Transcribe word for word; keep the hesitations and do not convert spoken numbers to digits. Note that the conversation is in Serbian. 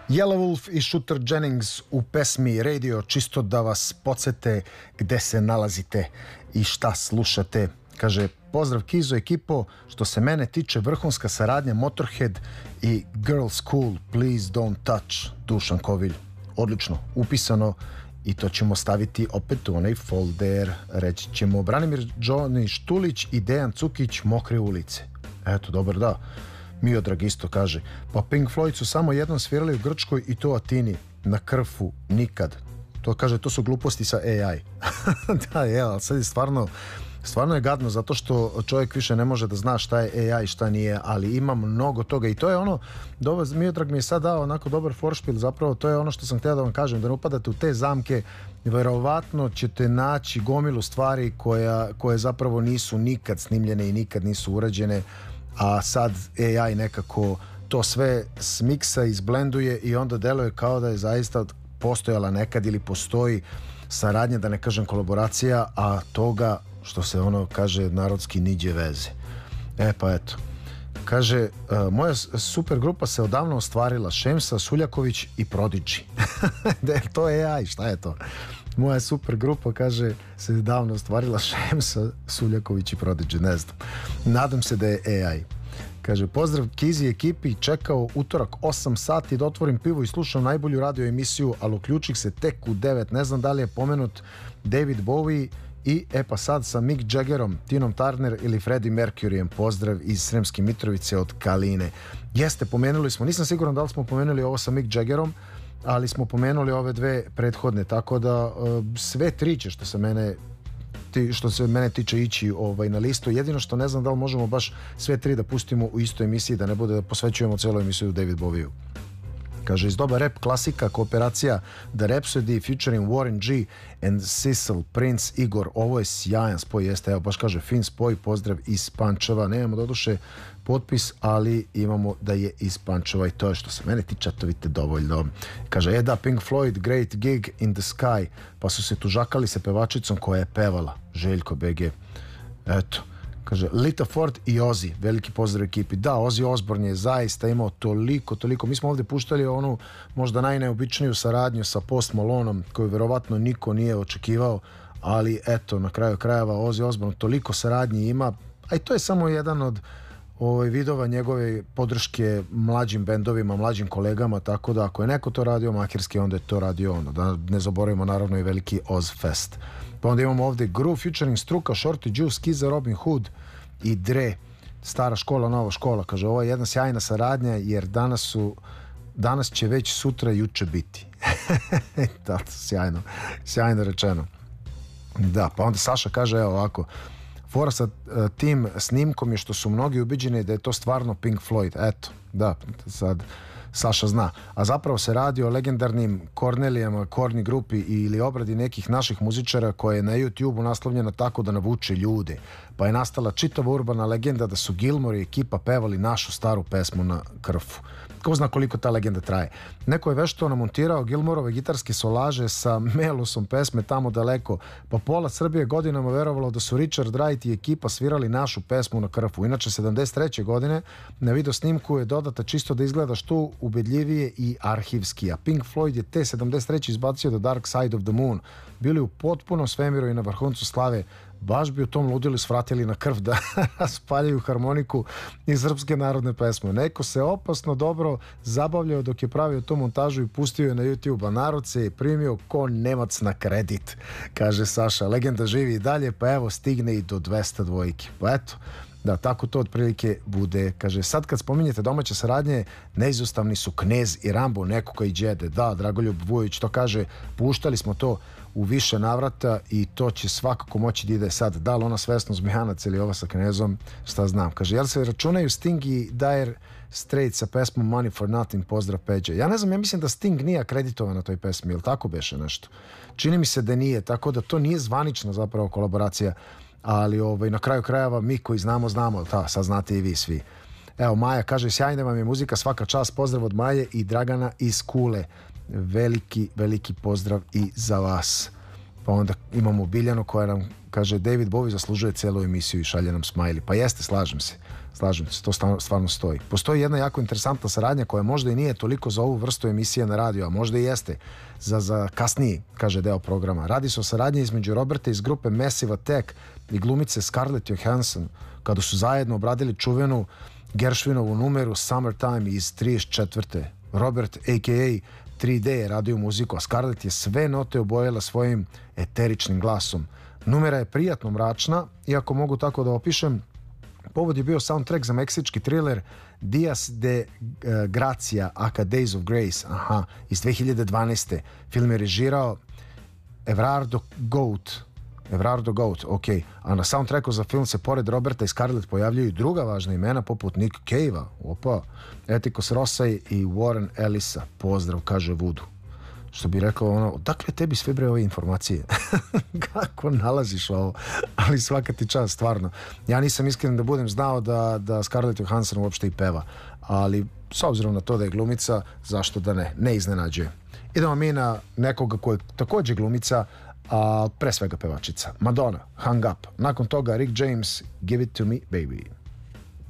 Yelawolf i Shooter Jennings u pesmi Radio, čisto da vas podsete gde se nalazite i šta slušate. Kaže, pozdrav Kizo ekipo, što se mene tiče vrhunska saradnja Motorhead i Girls School, Please Don't Touch, Dušan Kovilj. Odlično, upisano i to ćemo staviti opet u onaj folder. Reći ćemo Branimir Johnny Štulić i Dejan Cukić, Mokre ulice. Eto, dobar da. Miodrag isto kaže, pa Pink Floyd su samo jednom svirali u Grčkoj i to Atini, na Krfu nikad. To kaže, to su gluposti sa A I. Da, je, ali sad je stvarno stvarno je gadno, zato što čovjek više ne može da zna šta je A I i šta nije, ali ima mnogo toga i to je ono, dobar, Miodrag mi je sad dao onako dobar foršpil, zapravo to je ono što sam htio da vam kažem, da ne upadate u te zamke, verovatno ćete naći gomilu stvari koja, koje zapravo nisu nikad snimljene i nikad nisu urađene, a sad A I nekako to sve smiksa, izblenduje i onda deluje kao da je zaista postojala nekad ili postoji saradnja, da ne kažem kolaboracija, a toga, što se ono kaže narodski, niđe veze. E pa eto, kaže, uh, moja super grupa se odavno ostvarila, Šemsa, Suljaković i Prodigy. Da je to A I, šta je to? Moja super grupa, kaže, se davno ostvarila, Šemsa, Suljaković i Prodigy, ne znam. Nadam se da je A I. Kaže, pozdrav Kizi ekipi, čekao utorak osam sati da otvorim pivo i slušam najbolju radio emisiju, ali uključih se tek u devet. Ne znam da li je pomenut David Bowie i e pa sad sa Mick Jaggerom, Tinom Turner ili Freddie Mercuryjem. Pozdrav iz Sremske Mitrovice od Kaline. Jeste, pomenuli smo, nisam siguran da li smo pomenuli ovo sa Mick Jaggerom, ali smo pomenuli ove dve prethodne, tako da uh, sve tri će što se mene ti, što se mene tiče ići ovaj, na listu. Jedino što ne znam da li možemo baš sve tri da pustimo u istoj emisiji, da ne bude da posvećujemo celu emisiju David Bowieu. Kaže, iz doba rap klasika, kooperacija The Rhapsody featuring Warren G and Cecil Prince Igor. Ovo je sjajan spoj, jeste, evo baš kaže fin spoj, pozdrav iz Pančeva. Nemamo doduše potpis, ali imamo da je iz Pančeva i to je što se mene tiče, to vidite dovoljno. Kaže, e da, Pink Floyd, Great Gig in the Sky, pa su se tužakali sa pevačicom koja je pevala, Željko B G. Eto. Kaže, Lita Ford i Ozzy, veliki pozdrav ekipi. Da, Ozzy Osbourne je zaista imao toliko, toliko. Mi smo ovdje puštali onu možda najneobičniju saradnju sa Post Maloneom, koju verovatno niko nije očekivao, ali eto, na kraju krajeva Ozzy Osbourne toliko saradnji ima, a i to je samo jedan od ovaj, vidova njegove podrške mlađim bendovima, mlađim kolegama, tako da ako je neko to radio makerski, onda je to radio ono. Da ne zaboravimo naravno i veliki Ozfest. Pa onda imamo ovdje Groove featuring Struka, Shorty Juice, Kiza, Robin Hood i Dre, stara škola, nova škola. Kaže, ovo je jedna sjajna saradnja, jer danas su danas će već sutra juče biti. Da, sjajno, sjajno rečeno. Da, pa onda Saša kaže, evo ovako, fora sa uh, tim snimkom je što su mnogi ubiđeni da je to stvarno Pink Floyd. Eto, da, sad Saša zna. A zapravo se radi o legendarnim Cornelijama, Corny grupi ili obradi nekih naših muzičara koja je na YouTubeu naslovljena tako da navuče ljude. Pa je nastala čitava urbana legenda da su Gilmore i ekipa pevali našu staru pesmu na Krfu. Ko zna koliko ta legenda traje. Neko je vešto namontirao Gilmorove gitarske solaže sa melosom pesme Tamo daleko, pa pola Srbije godinama verovalo da su Richard Wright i ekipa svirali našu pesmu na Krfu. Inače, sedamdeset treće godine na video snimku je dodata čisto da izgleda što ubedljivije i arhivski. A Pink Floyd je te sedamdeset treće izbacio The Dark Side of the Moon. Bili u potpunom svemiru i na vrhuncu slave. Baš bi u tom ludilu svratili na krv da raspaljuju harmoniku i srpske narodne pesme. Neko se opasno dobro zabavljao dok je pravio tu montažu i pustio je na YouTube, a narod se je primio ko Nemac na kredit, kaže Saša. Legenda živi i dalje, pa evo stigne i do dvesta dvojki. Pa eto, da, tako to otprilike bude. Kaže, sad kad spominjete domaće saradnje, neizostavni su Knez i Rambo, Nekoga i Đede. Da, Dragoljub Vujović to kaže, puštali smo to u više navrata i to će svakako moći da ide sad. Da li ona svesno Zmijanac ili ova sa Knezom, šta znam. Kaže, jel se računaju Sting i Dire Straits sa pesmom Money for Nothing, pozdrav Peđa. Ja ne znam, ja mislim da Sting nije akreditovan na toj pesmi, ili tako beše nešto? Čini mi se da nije, tako da to nije zvanična zapravo kolaboracija, ali ovaj, na kraju krajeva mi koji znamo, znamo, ta, sad znate i vi svi. Evo, Maja kaže, sjajna vam je muzika, svaka čast, pozdrav od Maje i Dragana iz Kule. Veliki, veliki pozdrav i za vas. Pa onda imamo Biljanu koja nam kaže David Bowie zaslužuje celu emisiju i šalje nam smajli. Pa jeste, slažem se. Slažem se, to stvarno stoji. Postoji jedna jako interesantna saradnja koja možda i nije toliko za ovu vrstu emisije na radio, a možda i jeste za, za kasniji, kaže, deo programa. Radi se o saradnji između Roberta iz grupe Massive Attack i glumice Scarlett Johansson, kada su zajedno obradili čuvenu Gershwinovu numeru Summertime iz trideset četvrte. Robert, a k a. tri D, je radio muziku, a Scarlett je sve note obojila svojim eteričnim glasom. Numera je prijatno mračna, iako mogu tako da opišem. Povod je bio soundtrack za meksički thriller Dias de uh, Gracia aka Days of Grace, aha, iz dve hiljade dvanaeste. Film je režirao Everardo Goat, Everardo Goat, ok. A na soundtracku za film se pored Roberta i Scarlett pojavljuju i druga važna imena poput Nick Cave-a, opa, Etikos Rosaj i Warren Ellisa. Pozdrav, kaže Vudu. Što bi rekao ono, odakle tebi sve bre ove informacije? Kako nalaziš ovo? Ali svaka ti čast, stvarno. Ja nisam iskren da budem znao da, da Scarlett Johansson uopšte i peva. Ali s obzirom na to da je glumica, zašto da ne? Ne iznenađuje. Idemo mi na nekoga ko je takođe glumica, a pre svega pevačica. Madonna, Hung Up. Nakon toga Rick James, Give It To Me, Baby.